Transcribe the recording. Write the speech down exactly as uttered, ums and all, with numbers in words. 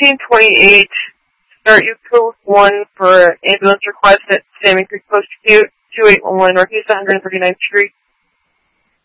fifteen twenty-eight, start you code one for ambulance request at Salmon Creek Post Acute, two eight one one Northeast one hundred thirty-ninth Street.